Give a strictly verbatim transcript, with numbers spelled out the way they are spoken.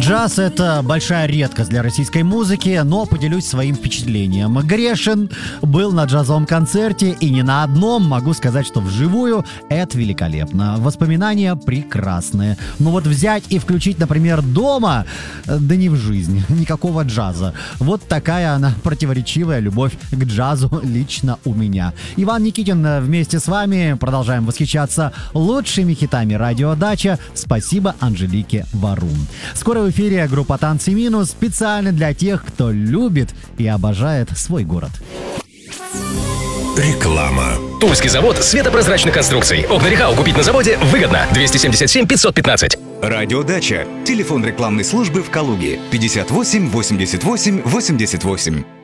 Джаз — это большая редкость для российской музыки, но поделюсь своим впечатлением. Грешин был на джазовом концерте, и не на одном. Могу сказать, что вживую это великолепно. Воспоминания прекрасные. Но вот взять и включить, например, дома, да не в жизнь, никакого джаза. Вот такая она противоречивая любовь к джазу лично у меня. Иван Никитин вместе с вами. Продолжаем восхищаться лучшими хитами радиодача. Спасибо Анжелике Варум. Скоро в эфире группа «Танцы минус» специально для тех, кто любит и обожает свой город. Реклама. Тульский завод светопрозрачных конструкций. Окна Рехау купить на заводе выгодно. двести семьдесят семь пятьсот пятнадцать. Радиодача. Телефон рекламной службы в Калуге. пятьдесят восемь восемьдесят восемь восемьдесят восемь.